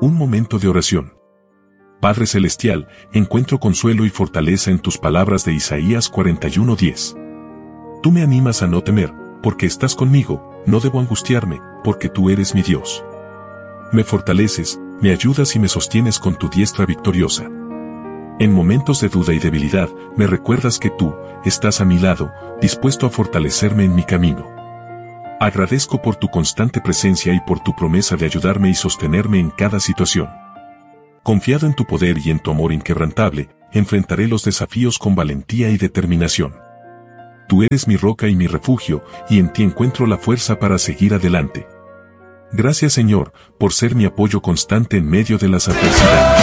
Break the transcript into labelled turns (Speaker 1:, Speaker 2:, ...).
Speaker 1: Un momento de oración. Padre Celestial, encuentro consuelo y fortaleza en tus palabras de Isaías 41:10. Tú me animas a no temer, porque estás conmigo, no debo angustiarme, porque tú eres mi Dios. Me fortaleces, me ayudas y me sostienes con tu diestra victoriosa. En momentos de duda y debilidad, me recuerdas que tú estás a mi lado, dispuesto a fortalecerme en mi camino. Agradezco por tu constante presencia y por tu promesa de ayudarme y sostenerme en cada situación. Confiado en tu poder y en tu amor inquebrantable, enfrentaré los desafíos con valentía y determinación. Tú eres mi roca y mi refugio, y en ti encuentro la fuerza para seguir adelante. Gracias, Señor, por ser mi apoyo constante en medio de las adversidades.